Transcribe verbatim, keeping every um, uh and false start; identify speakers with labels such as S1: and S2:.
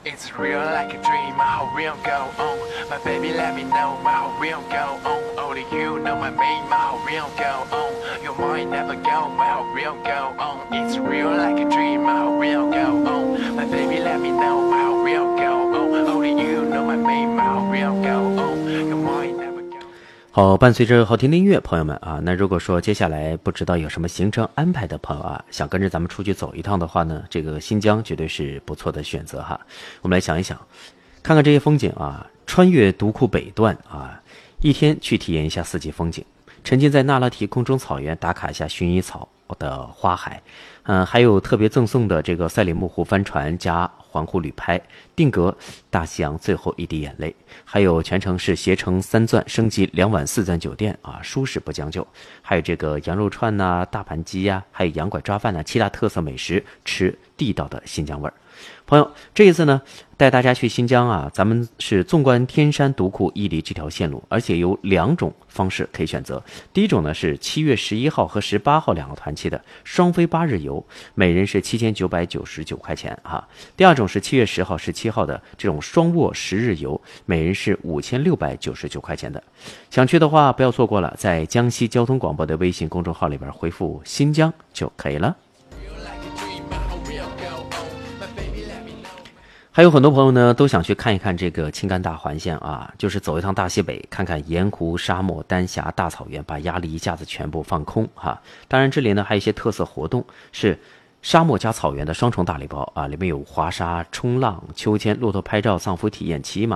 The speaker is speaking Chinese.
S1: It's real like a dream, my heart will go on. My baby let me know, my heart will go on. Only you know my name, my heart will go on. Your mind never go, my heart will go on. It's real like a dream, my heart will go on. My baby let me know, my heart will go on. Only you know my name, my heart will go on. Your mind never go.
S2: 好，伴随着好听的音乐，朋友们啊，那如果说接下来不知道有什么行程安排的朋友啊，想跟着咱们出去走一趟的话呢，这个新疆绝对是不错的选择哈。我们来想一想，看看这些风景啊，穿越独库北段啊，一天去体验一下四季风景，沉浸在那拉提空中草原，打卡一下薰衣草的花海，嗯，还有特别赠送的这个赛里木湖帆船加环湖旅拍，定格大西洋最后一滴眼泪，还有全程是携程三钻升级两晚四钻酒店啊，舒适不将就，还有这个羊肉串呐、啊、大盘鸡呀、啊，还有羊拐抓饭呐、啊，七大特色美食，吃地道的新疆味儿。朋友，这一次呢，带大家去新疆啊，咱们是纵观天山独库伊犁这条线路，而且有两种方式可以选择。第一种呢是七月十一号和十八号两个团期的双飞八日游，每人是七千九百九十九块钱哈。第二种是七月十号、十七号的这种双卧十日游，每人是五千六百九十九块钱的。想去的话不要错过了，在江西交通广播的微信公众号里边回复新疆就可以了。还有很多朋友呢都想去看一看这个青甘大环线啊，就是走一趟大西北，看看盐湖、沙漠、丹霞、大草原，把压力一下子全部放空哈。当然这里呢还有一些特色活动，是沙漠加草原的双重大礼包啊，里面有滑沙、冲浪、秋千、骆驼拍照、藏夫体验、骑马。